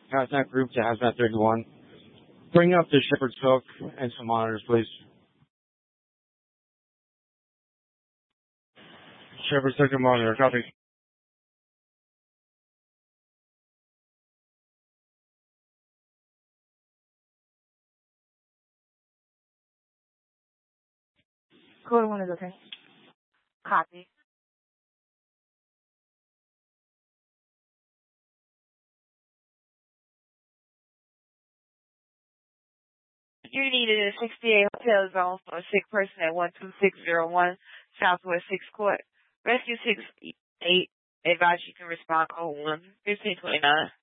Hazmat group to Hazmat 31. Bring up the Shepherd's Hook and some monitors, please. Shepherd's Hook and monitor, copy. Code 1 is okay. Copy. You needed a 68 hotel zone for a sick person at 12601 Southwest 6th Court. Rescue 68 advise you can respond code 1 1529.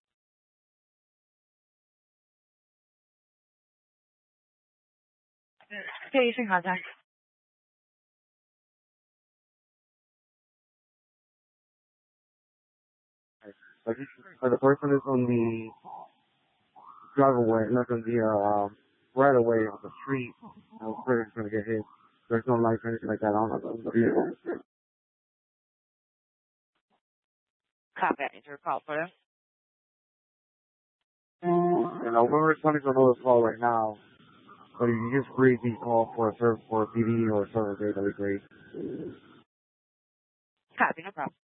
Patient contact. So the person is on the driveway, not on the right away on the street. The person's gonna get hit. There's no lights or anything like that on the vehicle. Copy. Enter call for them. We're responding to another call right now. But if you just read the call for a serve for a PD or a server day, that'd be great. Copy, no problem.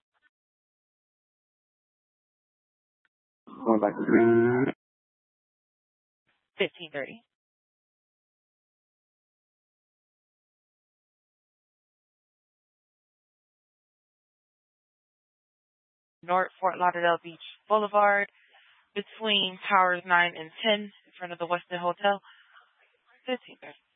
Going back to 1530. North Fort Lauderdale Beach Boulevard, between Towers 9 and 10, in front of the Westin Hotel. 1530.